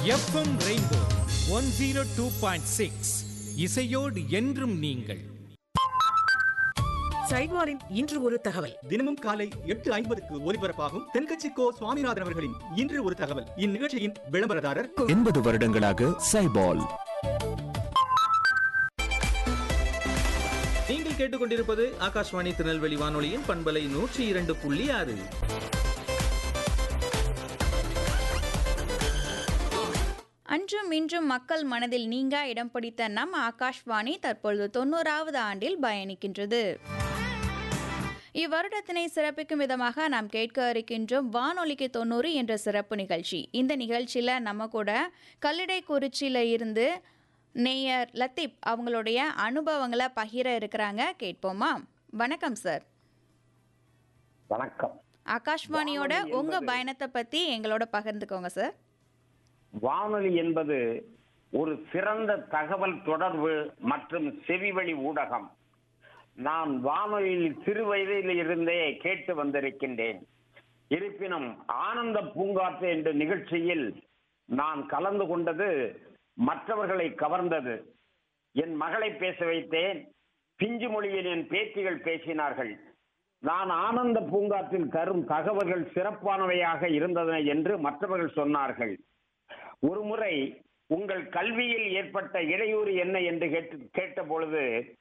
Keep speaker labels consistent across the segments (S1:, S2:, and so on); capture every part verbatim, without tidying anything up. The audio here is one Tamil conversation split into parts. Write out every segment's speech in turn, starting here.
S1: FM rainbow one zero two point six இசையோடு என்றும் நீங்கள்.
S2: சைட்வாரின் இன்று ஒரு தகவல்.
S3: தினமும் காலை எட்டு ஐம்பதுக்கு ஒலிபரப்பாகும் தென்கட்சி கோ சுவாமிநாதன் அவர்களின் இன்று ஒரு தகவல். இந்நிகழ்ச்சியின் விளம்பரதாரர்
S4: எண்பது வருடங்களாக சைபால்.
S5: நீங்கள் கேட்டுக்கொண்டிருப்பது ஆகாஷ்வாணி திருநெல்வேலி வானொலியின் பண்பலை நூற்றி இரண்டு புள்ளி ஆறு.
S6: அன்றும் இன்றும் மக்கள் மனதில் நீங்கா இடம் பிடித்த நம் ஆகாஷ்வாணி தற்பொழுது தொண்ணூறாவது ஆண்டில் பயணிக்கின்றது. இவ்வருடத்தினை சிறப்பிக்கும் விதமாக நாம் கேட்க இருக்கின்றோம் வானொலிக்கு தொண்ணூறு என்ற சிறப்பு நிகழ்ச்சி. இந்த நிகழ்ச்சியில் நம்ம கூட கல்லிடைக்குறிச்சியில் இருந்து நேயர் லத்தீப் அவங்களுடைய அனுபவங்களை பகிர இருக்கிறாங்க. கேட்போமா? வணக்கம் சார்.
S7: வணக்கம்.
S6: ஆகாஷ்வாணியோட உங்க பயணத்தை பத்தி எங்களோட பகிர்ந்துக்கோங்க சார்.
S7: வானொலி என்பது ஒரு சிறந்த தகவல் தொடர்பு மற்றும் செவிவழி ஊடகம். நான் வானொலியில் சிறு வயதில் இருந்தே கேட்டு வந்திருக்கின்றேன். இருப்பினும் ஆனந்த பூங்காற்று என்ற நிகழ்ச்சியில் நான் கலந்து கொண்டது மற்றவர்களை கவர்ந்தது. என் மகளை பேச வைத்தேன். பிஞ்சு மொழியில் என் பேத்திகள் பேசினார்கள். நான் ஆனந்த பூங்காற்றில் தரும் தகவல்கள் சிறப்பானவையாக இருந்தன என்று மற்றவர்கள் சொன்னார்கள். ஒரு முறை உங்கள் கல்வியில் ஏற்பட்ட இடையூறு என்ன என்று கேட்டு கேட்ட பொழுது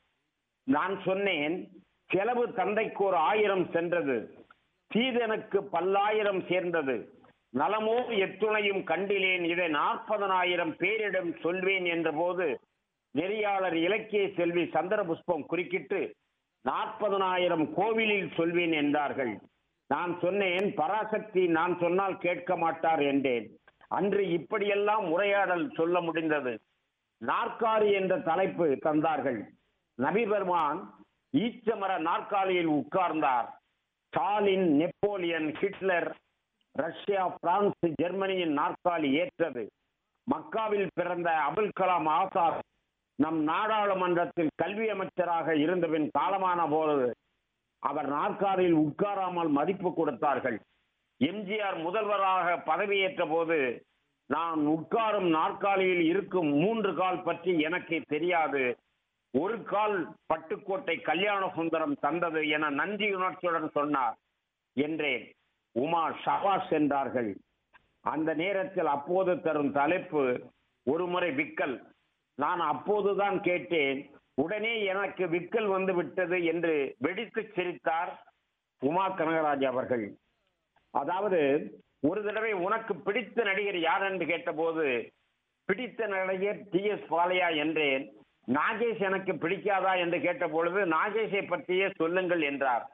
S7: நான் சொன்னேன், செலவு தந்தைக்கு ஒரு ஆயிரம் சென்றது, சீதனுக்கு பல்லாயிரம் சேர்ந்தது, நலமோ எத்துணையும் கண்டிலேன், இதை நாற்பதனாயிரம் பேரிடம் சொல்வேன் என்ற போது நெறியாளர் இலக்கிய செல்வி சந்திர புஷ்பம் குறுக்கிட்டு நாற்பதனாயிரம் கோவிலில் சொல்வேன் என்றார்கள். நான் சொன்னேன், பராசக்தி நான் சொன்னால் கேட்க மாட்டார் என்றேன். அன்று இப்படியெல்லாம் உரையாடல் சொல்ல முடிந்தது. நாற்காலி என்ற தலைப்பு தந்தார்கள். நபி பெருமான் ஈச்சமர நாற்காலியில் உட்கார்ந்தார். Stalin, Napoleon, Hitler, Russia, France, ஜெர்மனியின் நாற்காலி ஏற்றது. மக்காவில் பிறந்த அபுல் கலாம் ஆசாத் நம் நாடாளுமன்றத்தில் கல்வி அமைச்சராக இருந்தபின் காலமான போது அவர் நாற்காலியில் உட்காராமல் மதிப்பு கொடுத்தார்கள். எம்ஜிஆர் முதல்வராக பதவியேற்ற போது நான் உட்காரும் நாற்காலியில் இருக்கும் மூன்று கால் பற்றி எனக்கு தெரியாது, ஒரு கால் பட்டுக்கோட்டை கல்யாண சுந்தரம் தந்தது என நன்றி உணர்ச்சியுடன் சொன்னார் என்றேன். உமா ஷபாஷ் என்றார்கள். அந்த நேரத்தில் அப்போது தரும் தலைப்பு ஒரு முறை விக்கல். நான் அப்போதுதான் கேட்டேன். உடனே எனக்கு விக்கல் வந்து விட்டது என்று வெடித்து சிரித்தார் உமா கனகராஜ் அவர்கள். அதாவது, ஒரு தடவை உனக்கு பிடித்த நடிகர் யார் என்று கேட்டபோது பிடித்த நடிகர் டி எஸ் பாலையா என்றேன். நாகேஷ் எனக்கு பிடிக்காதா என்று கேட்ட பொழுது நாகேஷை பற்றியே சொல்லுங்கள் என்றார்.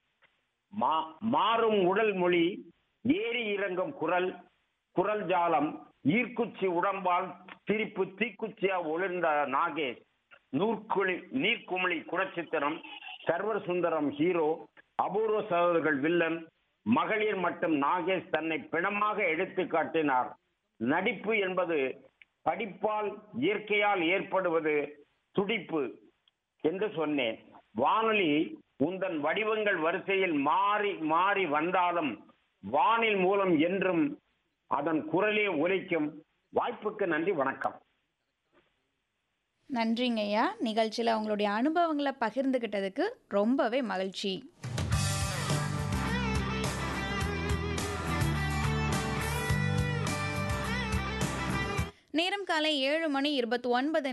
S7: மா மாறும் உடல் மொழி, ஏறி இறங்கும் குரல், குரல் ஜாலம், ஈர்க்குச்சி உடம்பால் சிரிப்பு தீக்குச்சியா ஒளிர்ந்த நாகேஷ், நூற்குழி நீர்க்குமிழி குணச்சித்திரம், சர்வர் சுந்தரம் ஹீரோ, அபூர்வ சகோதரர்கள் வில்லன், மகளிர் மட்டும் நாகேஷ் தன்னை பிணமாக எடுத்து காட்டினார். நடிப்பு என்பது படிப்பால் இயற்கையால் ஏற்படுவது துடிப்பு என்று சொன்னேன். வானொலி உந்தன் வடிவங்கள் வரிசையில் மாறி மாறி வந்தாலும் வானில் மூலம் என்றும் அதன் குரலே ஒலிக்கும். வாய்ப்புக்கு நன்றி, வணக்கம்.
S6: நன்றிங்க ஐயா. நிகழ்ச்சியில் உங்களுடைய அனுபவங்களை பகிர்ந்துகிட்டதுக்கு ரொம்பவே மகிழ்ச்சி. நேரம் காலை ஏழு மணி இருபத்தி ஒன்பது